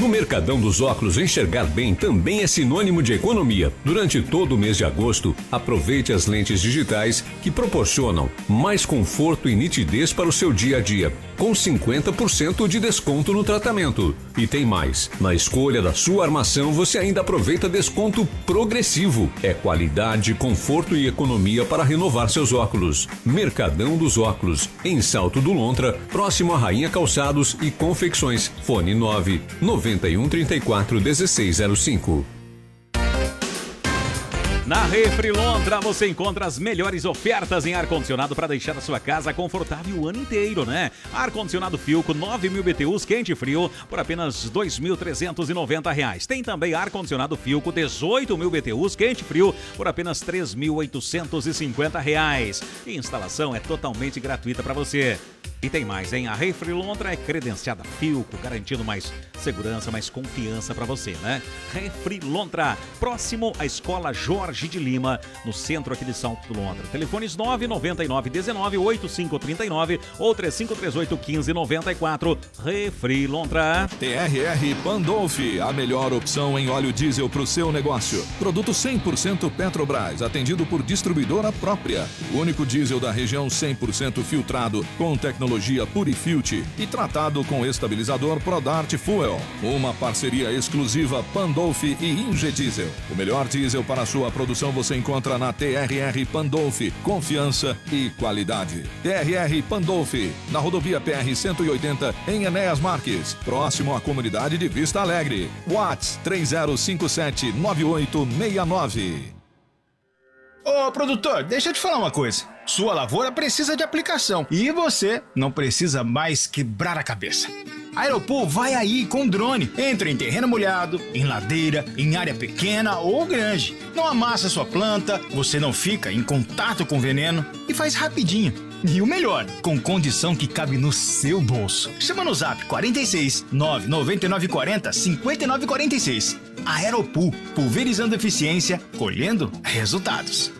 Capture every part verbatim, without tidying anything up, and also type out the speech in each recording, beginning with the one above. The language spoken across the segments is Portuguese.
No Mercadão dos Óculos, enxergar bem também é sinônimo de economia. Durante todo o mês de agosto, aproveite as lentes digitais que proporcionam mais conforto e nitidez para o seu dia a dia, com cinquenta por cento de desconto no tratamento. E tem mais, na escolha da sua armação você ainda aproveita desconto progressivo. É qualidade, conforto e economia para renovar seus óculos. Mercadão dos Óculos, em Salto do Lontra, próximo a Rainha Calçados e Confecções. Fone nove nove um três quatro um seis zero cinco. Na Refrilontra você encontra as melhores ofertas em ar-condicionado para deixar a sua casa confortável o ano inteiro, né? Ar-condicionado Philco nove mil B T Us quente e frio por apenas dois mil trezentos e noventa reais. Tem também ar-condicionado Philco dezoito mil B T Us quente e frio por apenas três mil oitocentos e cinquenta reais. E instalação é totalmente gratuita para você. E tem mais, hein? A Refrilontra é credenciada Philco, garantindo mais segurança, mais confiança para você, né? Refrilontra, próximo à Escola Jorge de Lima, no centro aqui de Salto do Lontra. Telefones nove nove nove um nove oito cinco três nove ou três cinco três oito um cinco nove quatro. Refrilontra. T R R Pandolfi, a melhor opção em óleo diesel para o seu negócio. Produto cem por cento Petrobras, atendido por distribuidora própria. O único diesel da região cem por cento filtrado, com tecnologia Purifilt e tratado com estabilizador Prodart Fuel. Uma parceria exclusiva Pandolfi e Ingediesel. O melhor diesel para a sua produção você encontra na T R R Pandolfi. Confiança e qualidade. T R R Pandolfi, na rodovia P R cento e oitenta, em Enéas Marques, próximo à comunidade de Vista Alegre. WhatsApp três zero cinco sete nove oito seis nove. Ô, produtor, deixa eu te falar uma coisa. Sua lavoura precisa de aplicação e você não precisa mais quebrar a cabeça. A Aeropool vai aí com drone. Entra em terreno molhado, em ladeira, em área pequena ou grande. Não amassa sua planta, você não fica em contato com veneno e faz rapidinho. E o melhor, com condição que cabe no seu bolso. Chama no zap quarenta e seis, nove nove nove quatro zero, cinco nove quatro seis. Aeropool, pulverizando eficiência, colhendo resultados.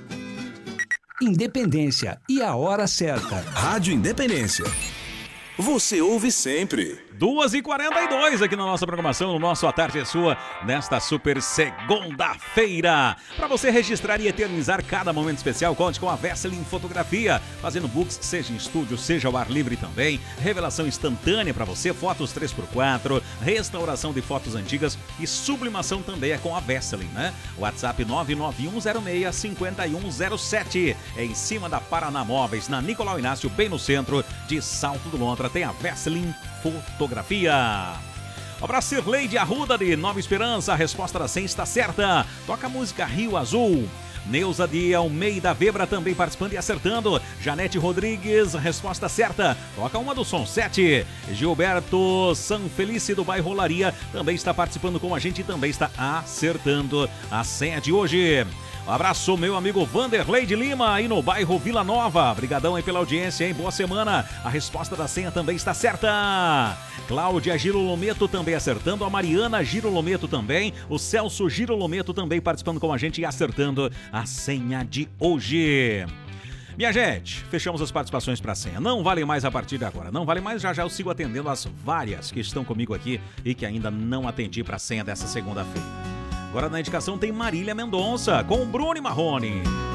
Independência e a hora certa. Rádio Independência. Você ouve sempre. duas e quarenta e dois aqui na nossa programação, no nosso A Tarde é Sua, nesta super segunda-feira. Para você registrar e eternizar cada momento especial, conte com a Vesseling Fotografia. Fazendo books, seja em estúdio, seja ao ar livre também. Revelação instantânea para você, fotos três por quatro, restauração de fotos antigas e sublimação também é com a Vesseling, né? WhatsApp nove nove um zero seis cinco um zero sete. É em cima da Paraná Móveis, na Nicolau Inácio, bem no centro de Salto do Lontra. Tem a Vesseling Fotografia. Abraço Cirlei de Arruda de Nova Esperança, a resposta da cem está certa. Toca a música Rio Azul. Neuza de Almeida Vebra também participando e acertando. Janete Rodrigues, resposta certa. Toca uma do som sete. Gilberto Sanfelice do bairro Rolaria também está participando com a gente e também está acertando a senha de hoje. Um abraço, meu amigo Vanderlei de Lima, aí no bairro Vila Nova. Obrigadão aí pela audiência, hein? Boa semana. A resposta da senha também está certa. Cláudia Girolometo também acertando. A Mariana Girolometo também. O Celso Girolometo também participando com a gente e acertando a senha de hoje. Minha gente, fechamos as participações para a senha. Não vale mais a partir de agora. Não vale mais, já já eu sigo atendendo as várias que estão comigo aqui e que ainda não atendi para a senha dessa segunda-feira. Agora na indicação tem Marília Mendonça com o Bruno e Marrone.